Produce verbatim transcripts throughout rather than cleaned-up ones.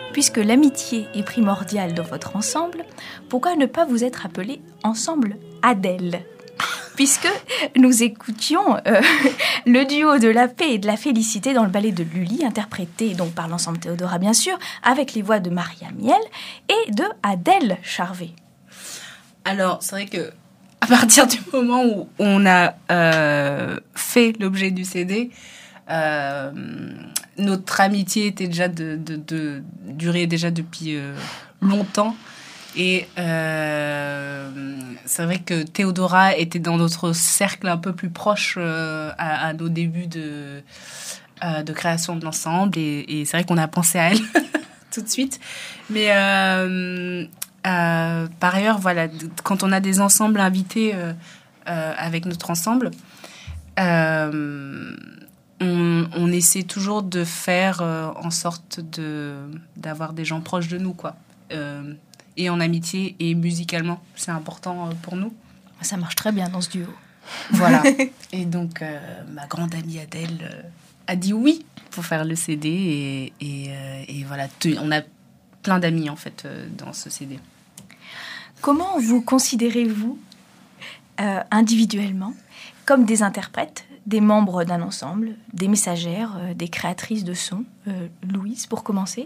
Puisque l'amitié est primordiale dans votre ensemble, pourquoi ne pas vous être appelé ensemble Adèle ? Puisque nous écoutions euh, le duo de la paix et de la félicité dans le ballet de Lully, interprété donc par l'ensemble Théodora bien sûr, avec les voix de Maria Miel et de Adèle Charvet. Alors, c'est vrai que à partir du moment où on a euh, fait l'objet du C D, euh, notre amitié était déjà de, de, de durait déjà depuis euh, longtemps. Et euh, c'est vrai que Théodora était dans notre cercle un peu plus proche euh, à, à nos débuts de, euh, de création de l'ensemble. Et, et c'est vrai qu'on a pensé à elle tout de suite. Mais euh, euh, par ailleurs, voilà, quand on a des ensembles invités euh, euh, avec notre ensemble, euh, on, on essaie toujours de faire euh, en sorte de, d'avoir des gens proches de nous, quoi. Euh, et en amitié et musicalement, c'est important pour nous. Ça marche très bien dans ce duo. Voilà. Et donc, euh, ma grande amie Adèle euh, a dit oui pour faire le C D. Et, et, euh, et voilà, on a plein d'amis, en fait, euh, dans ce C D. Comment vous considérez-vous euh, individuellement comme des interprètes, des membres d'un ensemble, des messagères, euh, des créatrices de sons ? euh, Louise, pour commencer.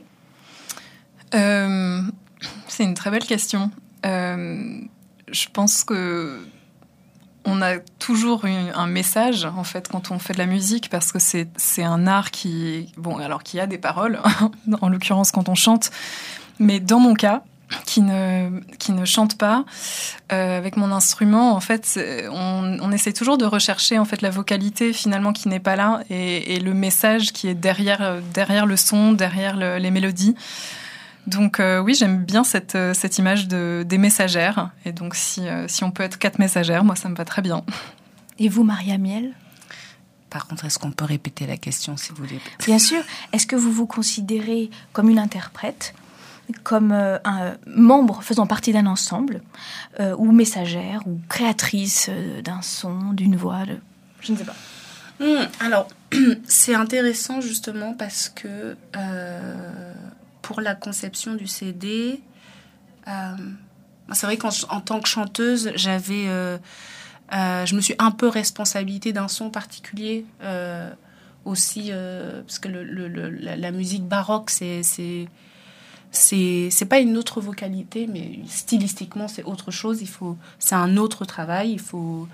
Euh... C'est une très belle question. Euh, je pense que on a toujours une, un message en fait quand on fait de la musique parce que c'est c'est un art qui bon alors qui a des paroles en l'occurrence quand on chante, mais dans mon cas qui ne qui ne chante pas euh, avec mon instrument en fait on, on essaie toujours de rechercher en fait la vocalité finalement qui n'est pas là et, et le message qui est derrière derrière le son, derrière le, les mélodies. Donc euh, oui, j'aime bien cette, cette image de, des messagères. Et donc si, euh, si on peut être quatre messagères, moi ça me va très bien. Et vous, Maria Miel ? Par contre, est-ce qu'on peut répéter la question, si vous voulez ? Bien sûr. Est-ce que vous vous considérez comme une interprète, comme euh, un membre faisant partie d'un ensemble, euh, ou messagère, ou créatrice euh, d'un son, d'une voix de... Je ne sais pas. Mmh, alors, c'est intéressant justement parce que... Euh... Pour la conception du C D, euh, c'est vrai qu'en en tant que chanteuse, j'avais, euh, euh, je me suis un peu responsabilisée d'un son particulier euh, aussi, euh, parce que le, le, le, la, la musique baroque, c'est, c'est, c'est, c'est pas une autre vocalité, mais stylistiquement, c'est autre chose. Il faut, c'est un autre travail. Il faut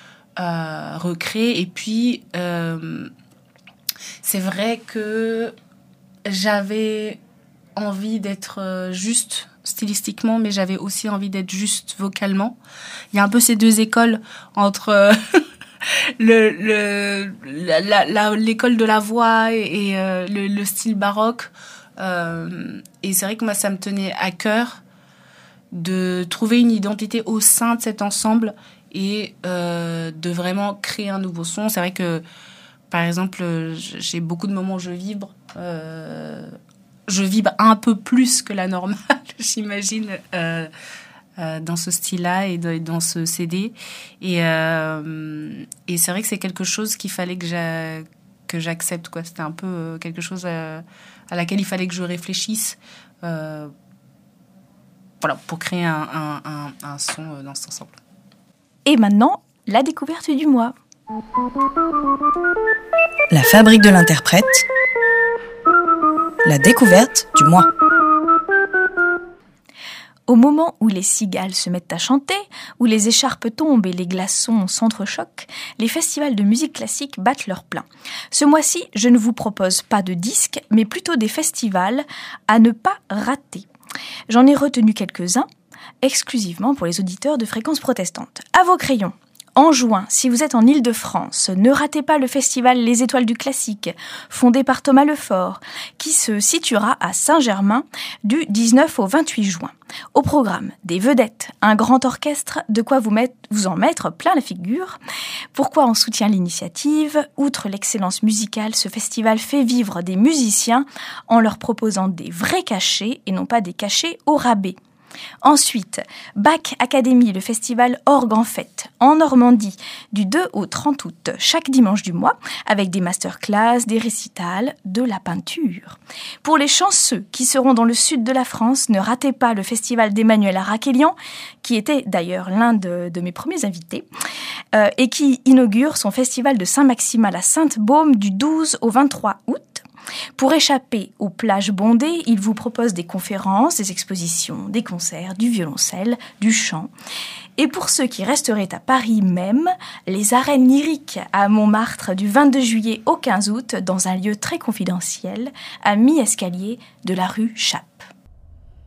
euh, recréer. Et puis, euh, c'est vrai que j'avais envie d'être juste stylistiquement, mais j'avais aussi envie d'être juste vocalement. Il y a un peu ces deux écoles entre le, le, la, la, la, l'école de la voix et, et euh, le, le style baroque. Euh, et c'est vrai que moi, ça me tenait à cœur de trouver une identité au sein de cet ensemble et euh, de vraiment créer un nouveau son. C'est vrai que, par exemple, j'ai beaucoup de moments où je vibre. Euh, je vibre un peu plus que la normale, j'imagine, euh, euh, dans ce style-là et de, dans ce C D. Et, euh, et c'est vrai que c'est quelque chose qu'il fallait que, j'a, que j'accepte, quoi. C'était un peu quelque chose à, à laquelle il fallait que je réfléchisse euh, voilà, pour créer un, un, un, un son dans cet ensemble. Et maintenant, la découverte du mois. La fabrique de l'interprète. La découverte du mois. Au moment où les cigales se mettent à chanter, où les écharpes tombent et les glaçons s'entrechoquent, les festivals de musique classique battent leur plein. Ce mois-ci, je ne vous propose pas de disques, mais plutôt des festivals à ne pas rater. J'en ai retenu quelques-uns, exclusivement pour les auditeurs de Fréquence Protestante. À vos crayons. En juin, si vous êtes en Île-de-France, ne ratez pas le festival Les Étoiles du Classique, fondé par Thomas Lefort, qui se situera à Saint-Germain du dix-neuf au vingt-huit juin. Au programme, des vedettes, un grand orchestre, de quoi vous, mettre, vous en mettre plein la figure. Pourquoi on soutient l'initiative ? Outre l'excellence musicale, ce festival fait vivre des musiciens en leur proposant des vrais cachets et non pas des cachets au rabais. Ensuite, Bach Academy, le festival Orgue en Fête, en Normandie, du deux au trente août, chaque dimanche du mois, avec des masterclass, des récitals, de la peinture. Pour les chanceux qui seront dans le sud de la France, ne ratez pas le festival d'Emmanuel Arakelian, qui était d'ailleurs l'un de, de mes premiers invités, euh, et qui inaugure son festival de Saint-Maximin à la Sainte-Baume du douze au vingt-trois août. Pour échapper aux plages bondées, il vous propose des conférences, des expositions, des concerts, du violoncelle, du chant. Et pour ceux qui resteraient à Paris même, les arènes lyriques à Montmartre du vingt-deux juillet au quinze août, dans un lieu très confidentiel, à mi-escalier de la rue Chappe.